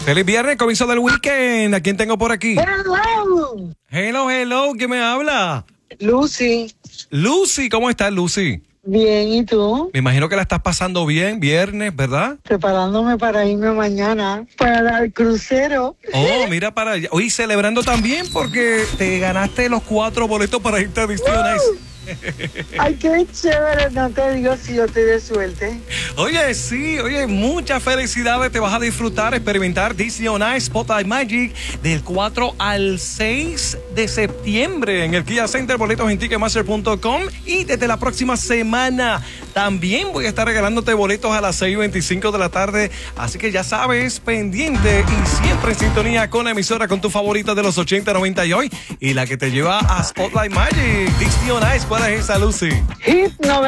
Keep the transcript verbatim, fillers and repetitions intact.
Feliz viernes, comienzo del weekend. ¿A quién tengo por aquí? Hello. Hello, hello, ¿quién me habla? Lucy. Lucy, ¿cómo estás, Lucy? Bien, ¿y tú? Me imagino que la estás pasando bien, viernes, ¿verdad? Preparándome para irme mañana para el crucero. Oh, mira para allá. Oye, celebrando también porque te ganaste los cuatro boletos para irte a Disney on Ice. Ay, qué chévere, no te digo si yo estoy de suerte. Oye, sí, oye, muchas felicidades. Te vas a disfrutar, experimentar Disney on Ice Spotlight Magic del cuatro al seis de septiembre en el Kia Center, boletos en ticketmaster punto com. Y desde la próxima semana también voy a estar regalándote boletos a las seis y veinticinco de la tarde. Así que ya sabes, pendiente y siempre en sintonía con la emisora, con tu favorita de los ochenta, noventa y hoy. Y la que te lleva a Spotlight Magic, Disney on Ice. ¿Cuál es esa, Lucy? Hit